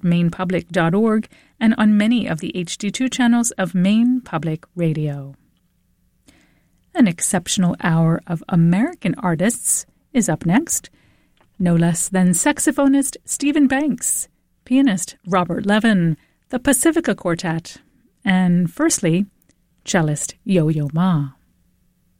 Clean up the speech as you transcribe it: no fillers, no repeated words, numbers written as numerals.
mainpublic.org and on many of the HD2 channels of Maine Public Radio. An exceptional hour of American artists is up next. No less than saxophonist Stephen Banks, pianist Robert Levin, the Pacifica Quartet, and firstly, cellist Yo-Yo Ma.